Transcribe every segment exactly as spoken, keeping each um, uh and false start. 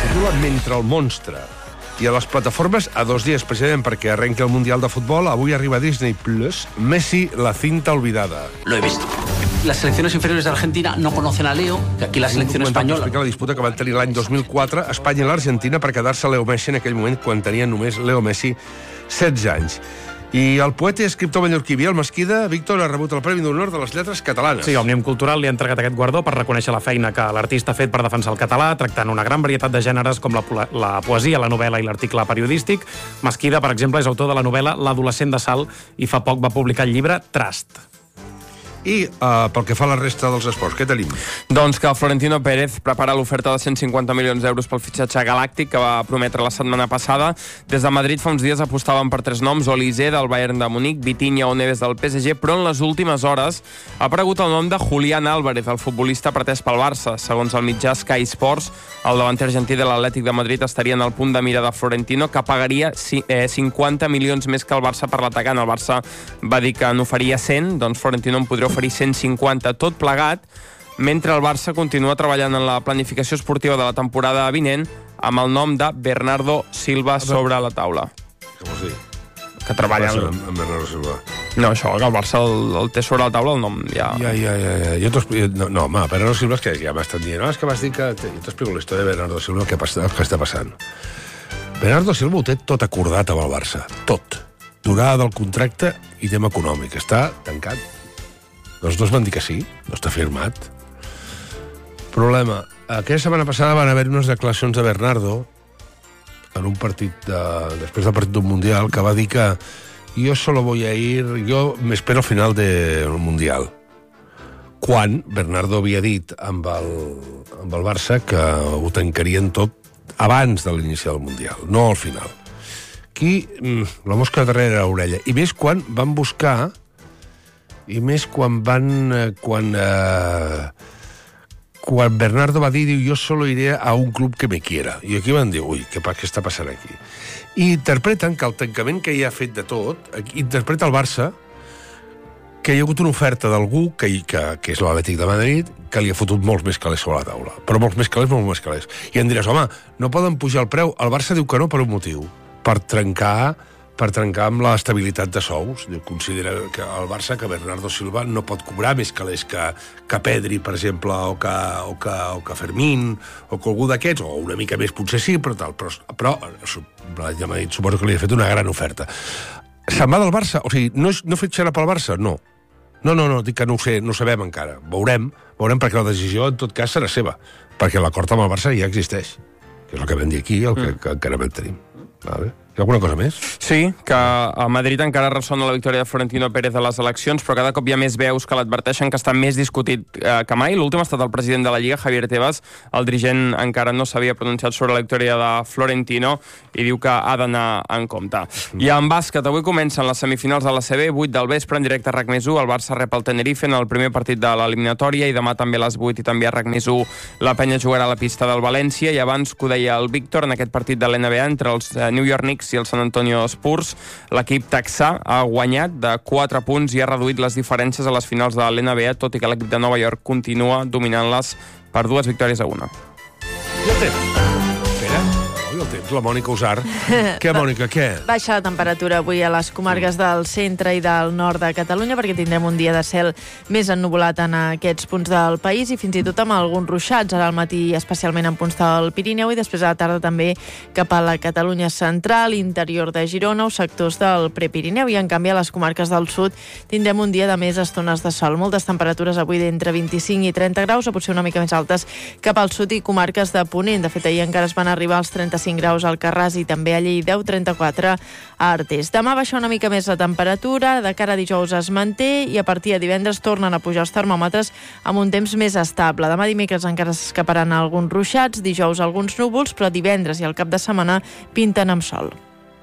titula Mentre el monstre. I a les plataformes, a dos dies, precisament perquè arrenqui el Mundial de Futbol, avui arriba a Disney Plus, Messi, la cinta olvidada. Lo he visto. Las selecciones inferiores de Argentina no conocen a Leo, que aquí la selección española... Explica la disputa que van tenir l'any dos mil quatre Espanya i l'Argentina per quedar-se Leo Messi en aquell moment, quan tenia només Leo Messi setze anys. I el poeta i escriptor mallorquí Biel Mesquida, Víctor, ha rebut el Premi d'Honor de les Lletres Catalanes. Sí, Òmnium Cultural li ha entregat aquest guardó per reconèixer la feina que l'artista ha fet per defensar el català, tractant una gran varietat de gèneres com la, la poesia, la novel·la i l'article periodístic. Mesquida, per exemple, és autor de la novel·la L'adolescent de Salt i fa poc va publicar el llibre Trust. I uh, pel que fa a la resta dels esports, què tenim? Doncs que Florentino Pérez prepara l'oferta de cent cinquanta milions d'euros pel fitxatge galàctic que va prometre la setmana passada. Des de Madrid fa uns dies apostaven per tres noms: Olise del Bayern de Munic, Vitinha o Neves del P S G, però en les últimes hores ha aparegut el nom de Julián Álvarez, el futbolista pretès pel Barça. Segons el mitjà Sky Sports, el davanter argentí de l'Atlètic de Madrid estaria en el punt de mira de Florentino, que pagaria cinquanta milions més que el Barça per l'atacant. El Barça va dir que n'oferia cent, doncs Florentino en podria oferir cent cinquanta, tot plegat, mentre el Barça continua treballant en la planificació esportiva de la temporada vinent amb el nom de Bernardo Silva sobre la taula. Què vols dir? Que treballa amb, amb Bernardo Silva. No, això, que el Barça el, el té sobre la taula, el nom ja... Ja, ja, ja, ja. Jo t'explico... No, no, home, Bernardo Silva és que ja m'estan dient, no, és que vas dir que... Jo t'explico la història de Bernardo Silva, el que, passa, el que està passant. Bernardo Silva ho té tot acordat amb el Barça. Tot. Durada del contracte i tema econòmic. Està tancat. Els dos van dir que sí, no està firmat. Problema, aquella setmana passada van haver unes declaracions de Bernardo en un partit, de, després del partit d'un Mundial, que va dir que jo solo voy a ir, yo me espero al final del Mundial. Quan Bernardo havia dit amb el, amb el Barça que ho tancarien tot abans de l'inici del Mundial, no al final. Aquí, la mosca darrere l'orella. I més quan van buscar... I més quan van... Quan, eh, quan Bernardo va dir, diu, jo solo iré a un club que me quiera. I aquí van dir, ui, què, què està passant aquí? I interpreten que el tancament que hi ha fet de tot, interpreta el Barça que hi ha hagut una oferta d'algú, que, que, que és l'Atlètic de Madrid, que li ha fotut molts més calés sobre la taula. Però molts més calés, molts més calés. I em diràs, home, no poden pujar el preu. El Barça diu que no per un motiu. Per trencar... per trencar amb l'estabilitat de sous. Considera que el Barça, que Bernardo Silva no pot cobrar més calés que, que Pedri, per exemple, o que, o que, o que Fermín, o que algú d'aquests, o una mica més potser sí, però tal. Però, però ja m'ha dit, suposo que li ha fet una gran oferta. Se'n va del Barça? O sigui, no, no fitxarà pel Barça? No. No, no, no, dic que no ho sé, no ho sabem encara. Veurem, veurem perquè la decisió, en tot cas, serà seva. Perquè l'acord amb el Barça ja existeix. Que és el que vam dir aquí, el que, que encara mantenim. Vale. Hi ha alguna cosa més? Sí, que a Madrid encara ressona la victòria de Florentino Pérez a les eleccions, però cada cop hi ha més veus que l'adverteixen que està més discutit eh, que mai. L'últim ha estat el president de la Lliga, Javier Tebas. El dirigent encara no s'havia pronunciat sobre la victòria de Florentino i diu que ha d'anar en compte. Mm. I en bàsquet, avui comencen les semifinals de la C B, vuit del vespre, en directe a RAC més u. El Barça rep el Tenerife en el primer partit de l'eliminatòria i demà també a les vuit i també a RAC més u la penya jugarà a la pista del València. I abans que ho deia el Víctor, en aquest partit de l'N B A entre els New York Knicks i el San Antonio Spurs, l'equip texà ha guanyat de quatre punts i ha reduït les diferències a les finals de l'N B A, tot i que l'equip de Nova York continua dominant-les per dues victòries a una. I el temps? Espera, oi, el temps, la Mònica Usar. Què, Mònica, què? Baixa la temperatura avui a les comarques del centre i del nord de Catalunya, perquè tindrem un dia de cel més ennuvolat en aquests punts del país i fins i tot amb alguns ruixats, ara al matí especialment en punts del Pirineu i després a la tarda també cap a la Catalunya central, interior de Girona o sectors del Prepirineu. I en canvi a les comarques del sud tindrem un dia de més estones de sol. Moltes temperatures avui d'entre vint-i-cinc i trenta graus, o potser una mica més altes cap al sud i comarques de Ponent. De fet, ahir encara es van arribar als trenta-cinc graus al Alcarràs i també a Lleida, trenta-quatre a Artés. Demà baixa una mica més la temperatura, de cara a dijous es manté i a partir de divendres tornen a pujar els termòmetres amb un temps més estable. Demà dimecres encara s'escaparan alguns ruixats, dijous alguns núvols, però divendres i al cap de setmana pinten amb sol.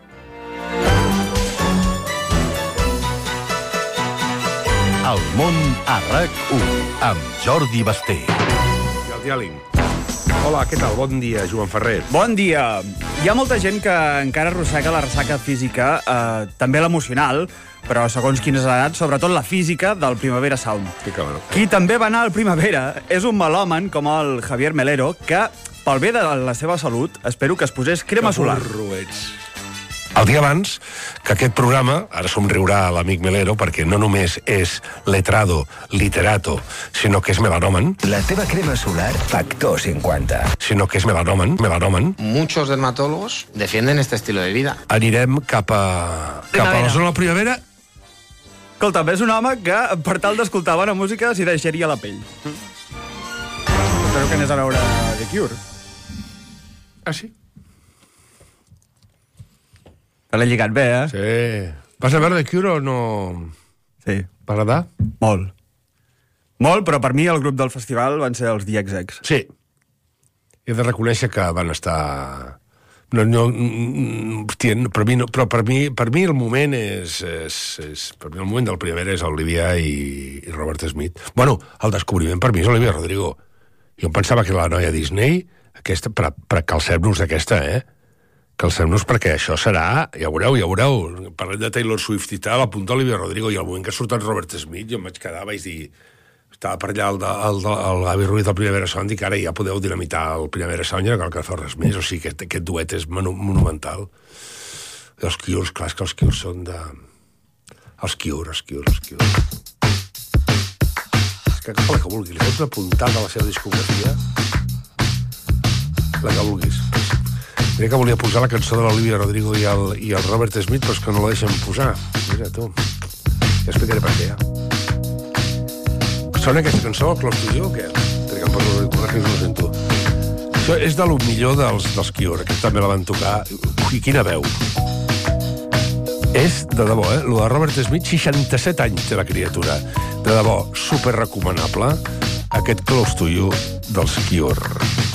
El món a RAC u amb Jordi Basté. I el diàling. Hola, què tal? Bon dia, Joan Ferrer. Bon dia. Hi ha molta gent que encara arrossega la ressaca física, eh, també l'emocional, però segons quines edats, sobretot la física del Primavera Sound. Sí, que bueno. Qui també va anar al Primavera és un melòman com el Javier Melero, que pel bé de la seva salut, espero que es posés crema solar. Que burro ets. El dia abans que aquest programa, ara somriurà l'amic Melero, perquè no només és letrado, literato, sinó que és melanòmen. La teva crema solar, factor cinquanta. Sinó que és melanòmen, melanòmen. Muchos dermatólogos defienden este estilo de vida. Anirem cap a, cap a la zona de la primavera. Escolta, és un home que, per tal d'escoltar bona música, s'hi deixaria la pell. Mm. Espero que anés a veure The Cure. Ah, sí? Te l'he lligat bé, eh? Sí. Vas a veure The Cure o no? Sí. Va agradar? Molt. Molt, però per mi el grup del festival van ser els The X X. Sí. He de reconèixer que van estar... No, no, hòstia, per mi, no, però per mi, per mi el moment és, és, és... Per mi el moment del primavera és Olivia i, i Robert Smith. Bueno, el descobriment per mi és Olivia Rodrigo. Jo em pensava que la noia Disney, aquesta, per, per calcem-nos d'aquesta, eh? Calcem-nos perquè això serà, ja veureu, ja veureu, parlant de Taylor Swift i tal, apunta Olivia Rodrigo, i al moment que surt en Robert Smith, jo em vaig quedar, vaig dir, estava per allà el, el, el, el Gavi Ruiz del Primavera Sound, i que ara ja podeu dinamitar el Primavera Sound, i no cal que feu res més, o sigui, aquest, aquest duet és monu, monumental. Els Cures, clar, és que els Cures són de... Els Cure, els Cure, els Cure. És que agafa la que vulgui, li fots una puntada a la seva discografia, la que vulguis. Mira que volia posar la cançó de l'Olivia Rodrigo i el, i el Robert Smith, però és que no la deixen posar. Mira, tu. Ja explicaré per què, ja. Sona aquesta cançó, el Close to You, o què? Perquè em poso l'auricular que no ho sento. Això és de lo millor dels, dels Cure, que també la van tocar. I quina veu. És, de debò, eh? Lo de Robert Smith, seixanta-set anys té la criatura. De debò, super recomanable, aquest Close to You dels Cure.